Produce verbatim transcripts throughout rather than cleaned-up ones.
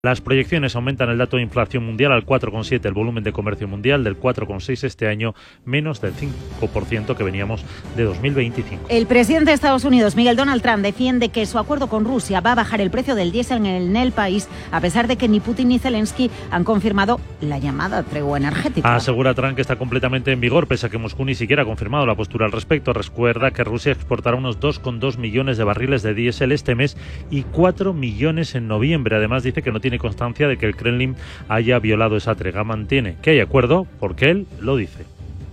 Las proyecciones aumentan el dato de inflación mundial al cuatro coma siete, el volumen de comercio mundial del cuatro coma seis este año, menos del cinco por ciento que veníamos de dos mil veinticinco. El presidente de Estados Unidos, Miguel Donald Trump, defiende que su acuerdo con Rusia va a bajar el precio del diésel en el, en el país, a pesar de que ni Putin ni Zelensky han confirmado la llamada tregua energética. Asegura Trump que está completamente en vigor, pese a que Moscú ni siquiera ha confirmado la postura al respecto. Recuerda que Rusia exportará unos dos coma dos millones de barriles de diésel este mes y cuatro millones en noviembre. Además, dice que no tiene constancia de que el Kremlin haya violado esa tregua. Mantiene que hay acuerdo porque él lo dice.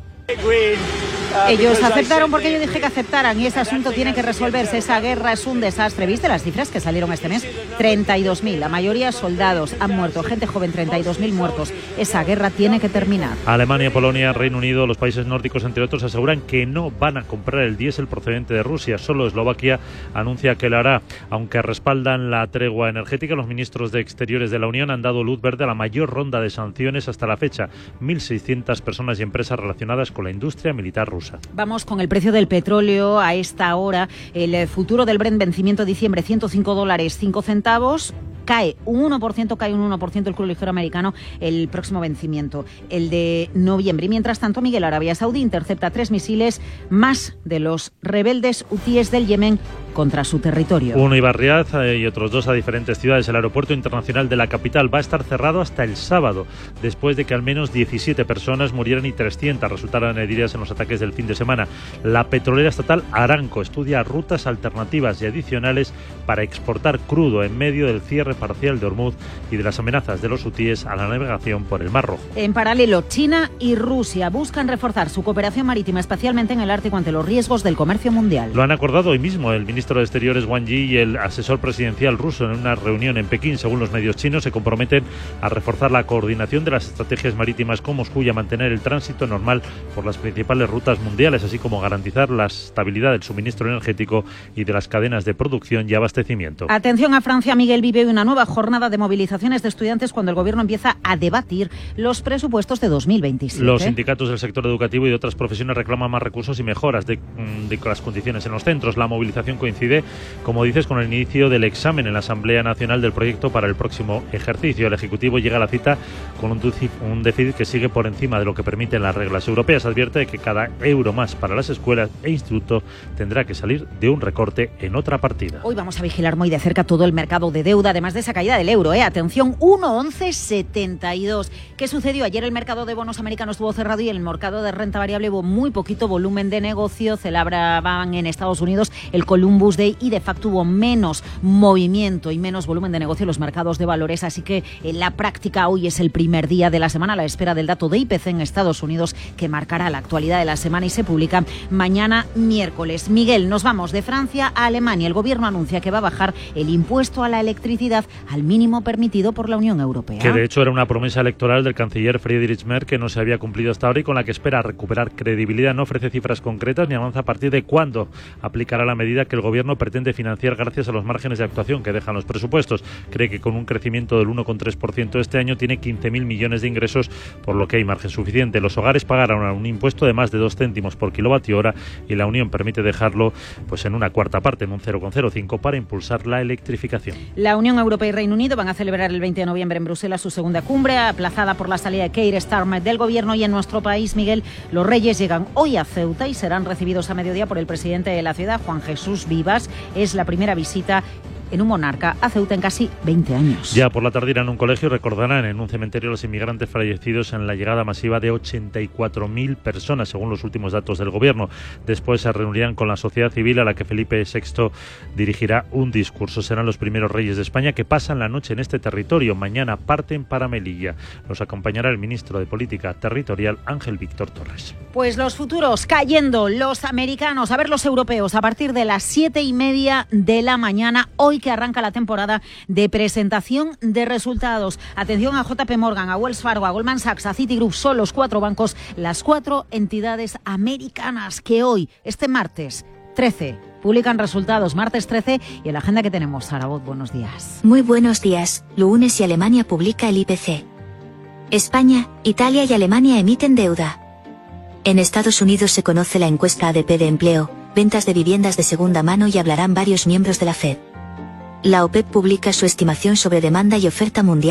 Ellos aceptaron porque yo dije que aceptaran y ese asunto tiene que resolverse. Esa guerra es un desastre. ¿Viste las cifras que salieron este mes? treinta y dos mil, la mayoría soldados han muerto, gente joven, treinta y dos mil muertos. Esa guerra tiene que terminar. Alemania, Polonia, Reino Unido, los países nórdicos, entre otros, aseguran que no van a comprar el diésel procedente de Rusia. Solo Eslovaquia anuncia que lo hará. Aunque respaldan la tregua energética, los ministros de Exteriores de la Unión han dado luz verde a la mayor ronda de sanciones hasta la fecha. mil seiscientas personas y empresas relacionadas con la industria militar rusa. Vamos con el precio del petróleo a esta hora. El futuro del Brent, vencimiento diciembre, ciento cinco dólares cinco centavos. Cae un uno por ciento, cae un uno por ciento el crudo ligero americano el próximo vencimiento, el de noviembre. Y mientras tanto, Miguel, Arabia Saudí intercepta tres misiles más de los rebeldes hutíes del Yemen contra su territorio. Uno iba a Riad y otros dos a diferentes ciudades. El aeropuerto internacional de la capital va a estar cerrado hasta el sábado, después de que al menos diecisiete personas murieran y trescientas resultaran heridas en los ataques del fin de semana. La petrolera estatal Aramco estudia rutas alternativas y adicionales para exportar crudo en medio del cierre parcial de Hormuz y de las amenazas de los hutíes a la navegación por el Mar Rojo. En paralelo, China y Rusia buscan reforzar su cooperación marítima, especialmente en el Ártico, ante los riesgos del comercio mundial. Lo han acordado hoy mismo el ministro de Exteriores Wang Yi y el asesor presidencial ruso en una reunión en Pekín. Según los medios chinos, se comprometen a reforzar la coordinación de las estrategias marítimas con Moscú y a mantener el tránsito normal por las principales rutas mundiales, así como garantizar la estabilidad del suministro energético y de las cadenas de producción y abastecimiento. Atención a Francia, Miguel, vive una nueva jornada de movilizaciones de estudiantes cuando el gobierno empieza a debatir los presupuestos de dos mil veintisiete. Los sindicatos del sector educativo y de otras profesiones reclaman más recursos y mejoras de, de las condiciones en los centros. La movilización coincide, como dices, con el inicio del examen en la Asamblea Nacional del proyecto para el próximo ejercicio. El Ejecutivo llega a la cita con un déficit que sigue por encima de lo que permiten las reglas europeas. Advierte de que cada euro más para las escuelas e institutos tendrá que salir de un recorte en otra partida. Hoy vamos a vigilar muy de cerca todo el mercado de deuda, además de esa caída del euro. ¿eh? Atención, uno coma once setenta y dos. ¿Qué sucedió? Ayer el mercado de bonos americanos estuvo cerrado y el mercado de renta variable hubo muy poquito volumen de negocio. Celebraban en Estados Unidos el Columbus Day y de facto hubo menos movimiento y menos volumen de negocio en los mercados de valores. Así que en la práctica hoy es el primer día de la semana a la espera del dato de I P C en Estados Unidos, que marcará la actualidad de la semana y se publica mañana miércoles. Miguel, nos vamos de Francia a Alemania. El gobierno anuncia que va a bajar el impuesto a la electricidad al mínimo permitido por la Unión Europea. Que de hecho era una promesa electoral del canciller Friedrich Merz que no se había cumplido hasta ahora y con la que espera recuperar credibilidad. No ofrece cifras concretas ni avanza a partir de cuándo aplicará la medida que el gobierno pretende financiar gracias a los márgenes de actuación que dejan los presupuestos. Cree que con un crecimiento del uno coma tres por ciento este año tiene quince mil millones de ingresos, por lo que hay margen suficiente. Los hogares pagarán un impuesto de más de dos céntimos por kilovatio hora y la Unión permite dejarlo pues en una cuarta parte, en un cero coma cero cinco, para impulsar la electrificación. La Unión Europea y Reino Unido van a celebrar el veinte de noviembre en Bruselas su segunda cumbre, aplazada por la salida de Keir Starmer del gobierno. Y en nuestro país, Miguel, los Reyes llegan hoy a Ceuta y serán recibidos a mediodía por el presidente de la ciudad, Juan Jesús Vivas. Es la primera visita en un monarca a Ceuta en casi veinte años. Ya por la tarde irán a un colegio y recordarán en un cementerio a los inmigrantes fallecidos en la llegada masiva de ochenta y cuatro mil personas, según los últimos datos del gobierno. Después se reunirán con la sociedad civil, a la que Felipe sexto dirigirá un discurso. Serán los primeros reyes de España que pasan la noche en este territorio. Mañana parten para Melilla. Los acompañará el ministro de Política Territorial, Ángel Víctor Torres. Pues los futuros cayendo, los americanos, a ver los europeos, a partir de las siete y media de la mañana, hoy que arranca la temporada de presentación de resultados. Atención a J P Morgan, a Wells Fargo, a Goldman Sachs, a Citigroup, son los cuatro bancos, las cuatro entidades americanas que hoy, este martes trece, publican resultados. Martes trece, y en la agenda que tenemos, Sara Bot, buenos días. Muy buenos días. Lunes y Alemania publica el I P C. España, Italia y Alemania emiten deuda. En Estados Unidos se conoce la encuesta A D P de empleo, ventas de viviendas de segunda mano y hablarán varios miembros de la Fed. La OPEP publica su estimación sobre demanda y oferta mundial